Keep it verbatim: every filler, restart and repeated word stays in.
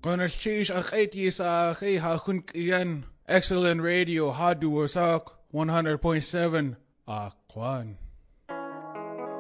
Konarchish akhaiti sa akhay hakun kiyan. Excellent radio, Hadu Wasak, one hundred point seven. Akwan.